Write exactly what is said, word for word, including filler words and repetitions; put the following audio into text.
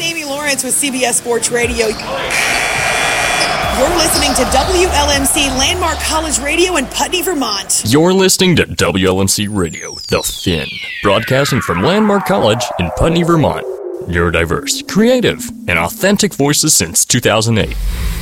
Amy Lawrence with C B S Sports Radio. You're listening to W L M C Landmark College Radio in Putney, Vermont. You're listening to W L M C Radio, The Fin, broadcasting from Landmark College in Putney, Vermont. Neurodiverse, creative, and authentic voices since two thousand eight.